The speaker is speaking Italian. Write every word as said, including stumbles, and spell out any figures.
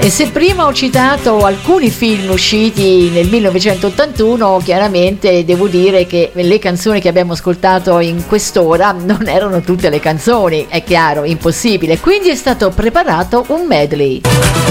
E se prima ho citato alcuni film usciti nel millenovecentottantuno, chiaramente devo dire che le canzoni che abbiamo ascoltato in quest'ora non erano tutte le canzoni, è chiaro, impossibile, quindi è stato preparato un medley.